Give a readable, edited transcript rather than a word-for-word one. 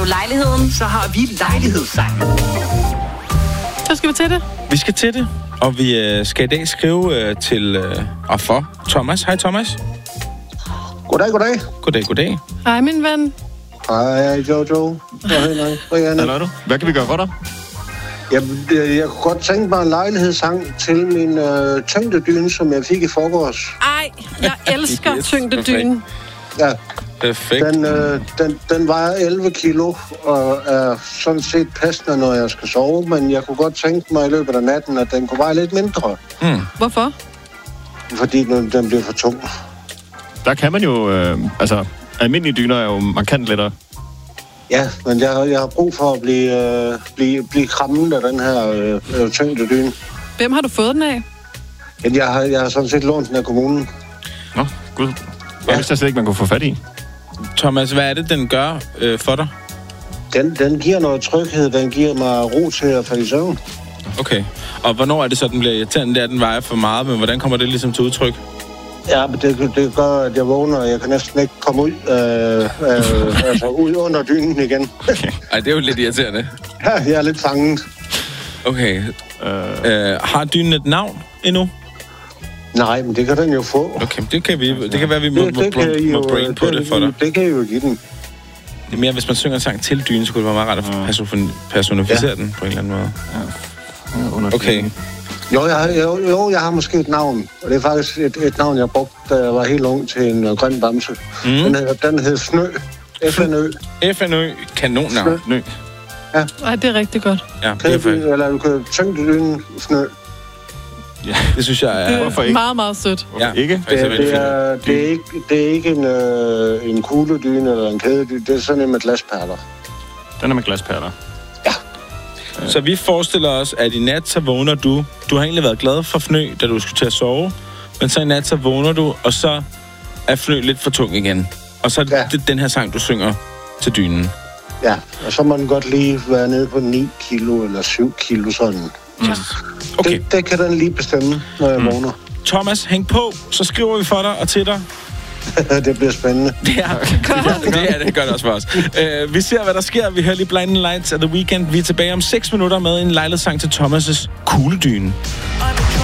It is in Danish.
du lejligheden? Så har vi lejlighedssangen. Så skal vi til det. Vi skal til det, og vi skal i dag skrive til og for Thomas. Hej Thomas. Goddag. Goddag. Hej, min ven. Hej, Jojo. Hej, Hallo du. Hvad kan vi gøre for dig? Jamen, jeg kunne godt tænke mig en lejlighedssang til min tyngdedyne, som jeg fik i forgårs. Ej, jeg elsker tyngdedynen. Ja, Perfekt. den vejer 11 kilo og er sådan set passende, når jeg skal sove, men jeg kunne godt tænke mig i løbet af natten, at den kunne veje lidt mindre, Hvorfor? fordi den bliver for tung. Der kan man jo... almindelige dyner er jo markant lettere. Ja, men jeg har brug for at blive krammet af den her tyngdedyne. Hvem har du fået den af? Men jeg har sådan set lånt den af kommunen. Nå, gud. Jeg vidste slet ikke, man kunne få fat i. Thomas, hvad er det, den gør for dig? Den giver noget tryghed, den giver mig ro til at falde i søvn. Okay. Og hvornår er det så, den bliver irriterende? Det er, den vejer for meget, men hvordan kommer det ligesom til udtryk? Ja, men det gør, at jeg vågner, og jeg kan næsten ikke komme ud, ud under dynen igen. Ej, det er jo lidt irriterende. Ja, jeg er lidt fanget. Okay. Har dynen et navn endnu? Nej, men det kan den jo få. Okay, det kan være, vi må brain på det for dig. Det kan jeg jo give den. Det er mere, hvis man synger en sang til dynen, så kunne det være meget rart at personificere den på en eller anden måde. Ja. Okay. Jeg har måske et navn, og det er faktisk et navn, jeg brugte, da jeg var helt ung til en grøn bamse. Den hed Snø. FNØ. FNØ. Kanonnavn. Snø. Ja. Ej, det er rigtig godt. Ja, det er faktisk. Eller du kan tyngdedynen Snø. Ja, det synes jeg er... Hvorfor ikke? Meget, meget sødt. Ja, ikke? Det er ikke en kugledyne eller en kædedyne. Det er sådan en med glasperler. Den er med glasperler. Så vi forestiller os, at i nat, så vågner du. Du har egentlig været glad for FNØ, da du skulle til at sove. Men så i nat, så vågner du, og så er FNØ lidt for tung igen. Og så er det den her sang, du synger til dynen. Ja, og så må den godt lige være nede på 9 kilo eller 7 kilo sådan. Yes. Okay. Det kan den lige bestemme, når jeg vågner. Thomas, hæng på, så skriver vi for dig og til dig. Det bliver spændende. Det gør det også for os. Vi ser, hvad der sker. Vi hører lige Blinding Lights af The Weeknd. Vi er tilbage om 6 minutter med en lejlighedssang til Thomas' kugledyne.